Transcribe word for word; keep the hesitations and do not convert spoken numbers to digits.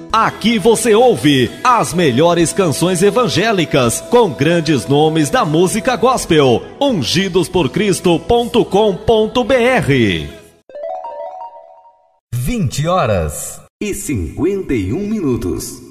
Aqui você ouve as melhores canções evangélicas com grandes nomes da música gospel. ungidos por cristo ponto com ponto b r. vinte horas e cinquenta e um minutos.